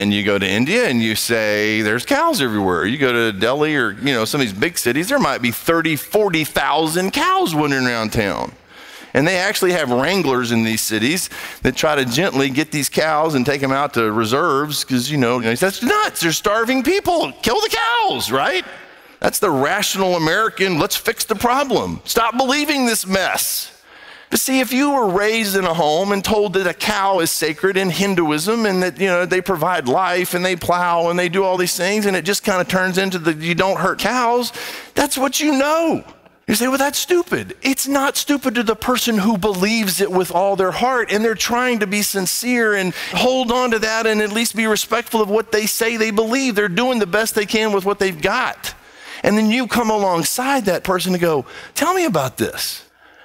And you go to India and you say, there's cows everywhere. You go to Delhi or, some of these big cities, there might be 30, 40,000 cows wandering around town. And they actually have wranglers in these cities that try to gently get these cows and take them out to reserves because, that's nuts. They're starving people. Kill the cows, right? That's the rational American, let's fix the problem. Stop believing this mess. But see, if you were raised in a home and told that a cow is sacred in Hinduism and that, they provide life and they plow and they do all these things and it just kind of turns into you don't hurt cows, that's what you know. You say, well, that's stupid. It's not stupid to the person who believes it with all their heart and they're trying to be sincere and hold on to that and at least be respectful of what they say they believe. They're doing the best they can with what they've got. And then you come alongside that person and go, tell me about this.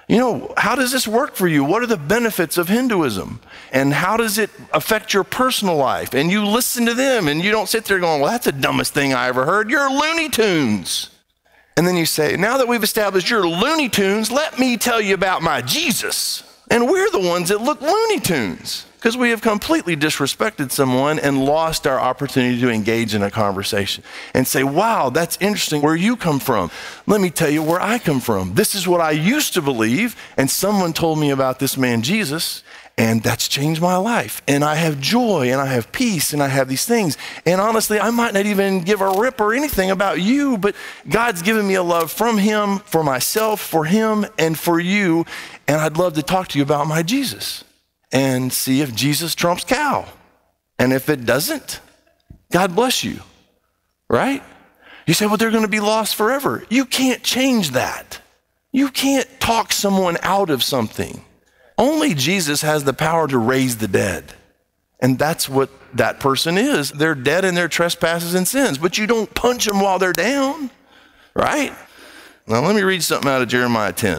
How does this work for you? What are the benefits of Hinduism? And how does it affect your personal life? And you listen to them and you don't sit there going, well, that's the dumbest thing I ever heard. You're Looney Tunes. And then you say, now that we've established you're Looney Tunes, let me tell you about my Jesus. And we're the ones that look Looney Tunes because we have completely disrespected someone and lost our opportunity to engage in a conversation and say, wow, that's interesting where you come from. Let me tell you where I come from. This is what I used to believe, and someone told me about this man, Jesus, and that's changed my life. And I have joy, and I have peace, and I have these things. And honestly, I might not even give a rip or anything about you, but God's given me a love from him, for myself, for him, and for you. And I'd love to talk to you about my Jesus and see if Jesus trumps cow. And if it doesn't, God bless you, right? You say, well, they're going to be lost forever. You can't change that. You can't talk someone out of something. Only Jesus has the power to raise the dead. And that's what that person is. They're dead in their trespasses and sins, but you don't punch them while they're down, right? Now let me read something out of Jeremiah 10.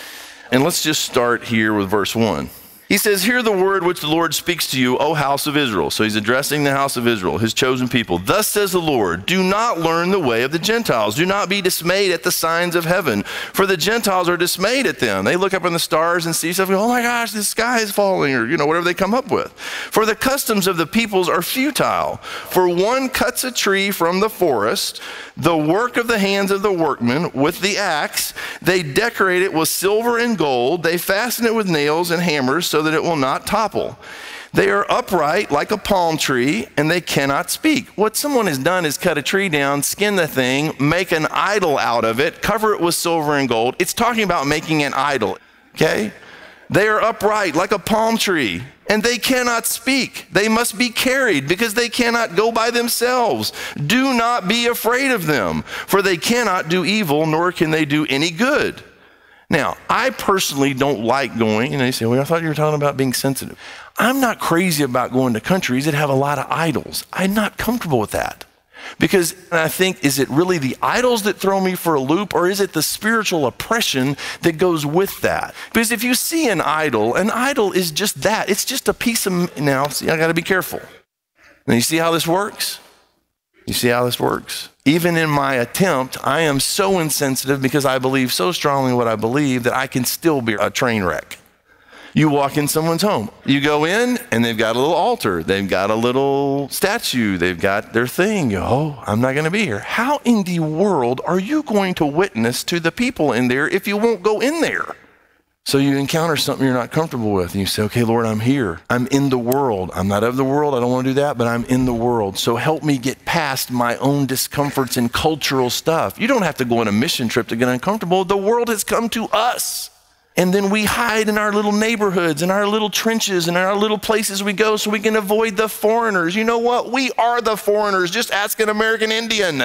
And let's just start here with verse 1. He says, hear the word which the Lord speaks to you, O house of Israel. So he's addressing the house of Israel, his chosen people. Thus says the Lord, do not learn the way of the Gentiles. Do not be dismayed at the signs of heaven, for the Gentiles are dismayed at them. They look up in the stars and see stuff and go, oh my gosh, the sky is falling, or whatever they come up with. For the customs of the peoples are futile. For one cuts a tree from the forest, the work of the hands of the workmen with the axe. They decorate it with silver and gold. They fasten it with nails and hammers so that it will not topple. They are upright like a palm tree, and they cannot speak. What someone has done is cut a tree down, skin the thing, make an idol out of it, cover it with silver and gold. It's talking about making an idol, okay? They are upright like a palm tree, and they cannot speak. They must be carried because they cannot go by themselves. Do not be afraid of them, for they cannot do evil, nor can they do any good. Now, I personally don't like going, and they say, well, I thought you were talking about being sensitive. I'm not crazy about going to countries that have a lot of idols. I'm not comfortable with that. Because I think, is it really the idols that throw me for a loop, or is it the spiritual oppression that goes with that? Because if you see an idol is just that. It's just a piece of, now, see, I got to be careful. Now, you see how this works? You see how this works? Even in my attempt, I am so insensitive because I believe so strongly what I believe that I can still be a train wreck. You walk in someone's home. You go in and they've got a little altar. They've got a little statue. They've got their thing. You go, oh, I'm not going to be here. How in the world are you going to witness to the people in there if you won't go in there? So you encounter something you're not comfortable with and you say, okay, Lord, I'm here. I'm in the world. I'm not of the world. I don't want to do that, but I'm in the world. So help me get past my own discomforts and cultural stuff. You don't have to go on a mission trip to get uncomfortable. The world has come to us. And then we hide in our little neighborhoods, in our little trenches, in our little places we go so we can avoid the foreigners. You know what? We are the foreigners. Just ask an American Indian.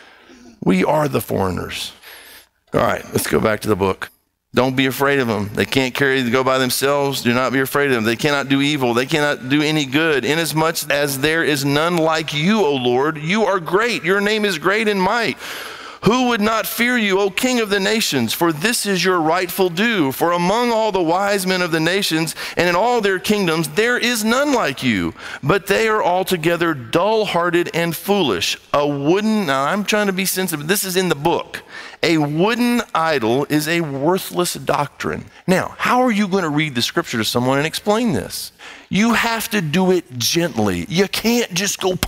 We are the foreigners. All right, let's go back to the book. Don't be afraid of them. They can't go by themselves. Do not be afraid of them. They cannot do evil. They cannot do any good. Inasmuch as there is none like you, O Lord, you are great. Your name is great in might. Who would not fear you, O King of the nations? For this is your rightful due. For among all the wise men of the nations and in all their kingdoms, there is none like you. But they are altogether dull-hearted and foolish. Now I'm trying to be sensitive. This is in the book. A wooden idol is a worthless doctrine. Now, how are you going to read the scripture to someone and explain this? You have to do it gently. You can't just go